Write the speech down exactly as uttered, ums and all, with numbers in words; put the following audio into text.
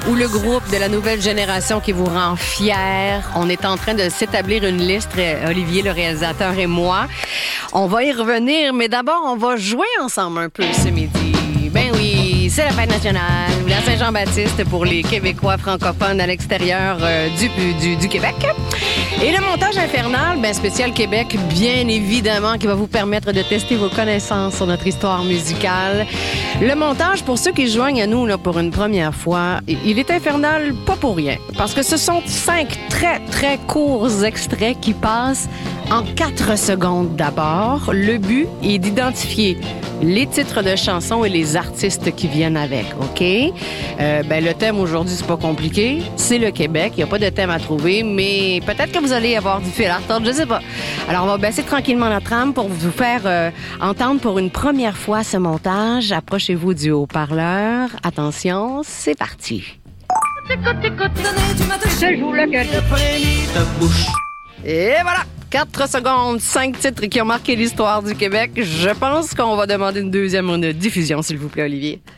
ou le groupe de la nouvelle génération qui vous rend fier. On est en train de s'établir une liste, Olivier, le réalisateur et moi. On va y revenir, mais d'abord, on va jouer ensemble un peu ce midi. Ben oui, c'est la fête nationale, la Saint-Jean-Baptiste pour les Québécois francophones à l'extérieur euh, du, du, du Québec. Et le montage infernal, ben spécial Québec, bien évidemment, qui va vous permettre de tester vos connaissances sur notre histoire musicale. Le montage, pour ceux qui se joignent à nous là, pour une première fois, il est infernal pas pour rien. Parce que ce sont cinq très, très courts extraits qui passent en quatre secondes d'abord. Le but est d'identifier les titres de chansons et les artistes qui viennent avec, OK? Euh, ben, le thème aujourd'hui, c'est pas compliqué. C'est le Québec. Il n'y a pas de thème à trouver, mais peut-être que vous allez avoir du fil à retordre, je sais pas. Alors, on va baisser tranquillement notre âme pour vous faire euh, entendre pour une première fois ce montage. Approchez-vous du haut-parleur. Attention, c'est parti. Et voilà! quatre secondes, cinq titres qui ont marqué l'histoire du Québec. Je pense qu'on va demander une deuxième diffusion, s'il vous plaît, Olivier.